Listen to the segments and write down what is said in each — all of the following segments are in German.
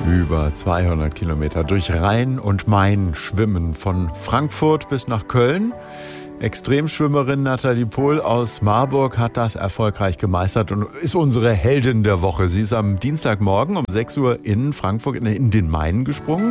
Über 200 Kilometer durch Rhein und Main schwimmen, von Frankfurt bis nach Köln. Extremschwimmerin Nathalie Pohl aus Marburg hat das erfolgreich gemeistert und ist unsere Heldin der Woche. Sie ist am Dienstagmorgen um 6 Uhr in Frankfurt in den Main gesprungen.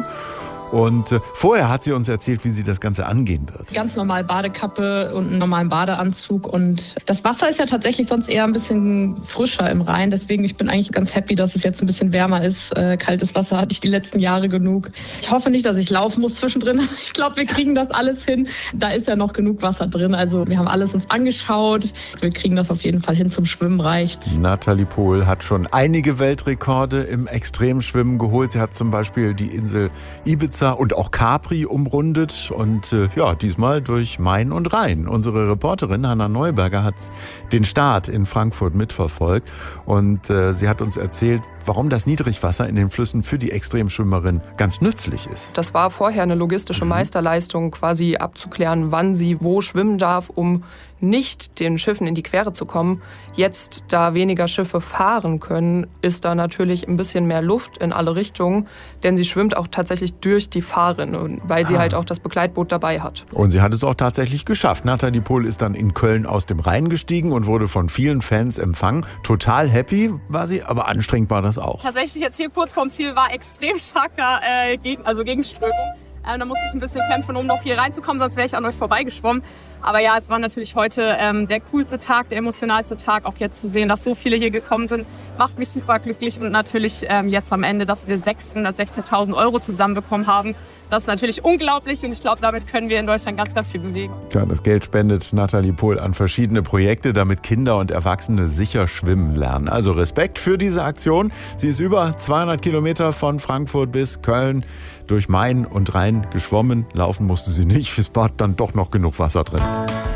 Und vorher hat sie uns erzählt, wie sie das Ganze angehen wird. Ganz normal Badekappe und einen normalen Badeanzug. Und das Wasser ist ja tatsächlich sonst eher ein bisschen frischer im Rhein. Deswegen, ich bin eigentlich ganz happy, dass es jetzt ein bisschen wärmer ist. Kaltes Wasser hatte ich die letzten Jahre genug. Ich hoffe nicht, dass ich laufen muss zwischendrin. Ich glaube, wir kriegen das alles hin. Da ist ja noch genug Wasser drin. Also wir haben alles uns angeschaut. Wir kriegen das auf jeden Fall hin, zum Schwimmen reicht. Nathalie Pohl hat schon einige Weltrekorde im Extremschwimmen geholt. Sie hat zum Beispiel die Insel Ibiza und auch Capri umrundet und diesmal durch Main und Rhein. Unsere Reporterin Hanna Neuberger hat den Start in Frankfurt mitverfolgt und sie hat uns erzählt, warum das Niedrigwasser in den Flüssen für die Extremschwimmerin ganz nützlich ist. Das war vorher eine logistische Meisterleistung, quasi abzuklären, wann sie wo schwimmen darf, um nicht den Schiffen in die Quere zu kommen. Jetzt, da weniger Schiffe fahren können, ist da natürlich ein bisschen mehr Luft in alle Richtungen, denn sie schwimmt auch tatsächlich durch die Fahrinnen, weil sie halt auch das Begleitboot dabei hat. Und sie hat es auch tatsächlich geschafft. Nathalie Pohl ist dann in Köln aus dem Rhein gestiegen und wurde von vielen Fans empfangen. Total happy war sie, aber anstrengend war das auch. Tatsächlich jetzt hier kurz vorm Ziel war extrem starker Gegenströmung. Da musste ich ein bisschen kämpfen, um noch hier reinzukommen, sonst wäre ich an euch vorbeigeschwommen. Aber ja, es war natürlich heute der coolste Tag, der emotionalste Tag. Auch jetzt zu sehen, dass so viele hier gekommen sind, macht mich super glücklich. Und natürlich jetzt am Ende, dass wir 616.000 € zusammenbekommen haben. Das ist natürlich unglaublich und ich glaube, damit können wir in Deutschland ganz, ganz viel bewegen. Ja, das Geld spendet Nathalie Pohl an verschiedene Projekte, damit Kinder und Erwachsene sicher schwimmen lernen. Also Respekt für diese Aktion. Sie ist über 200 Kilometer von Frankfurt bis Köln durch Main und Rhein geschwommen. Laufen musste sie nicht, es war dann doch noch genug Wasser drin.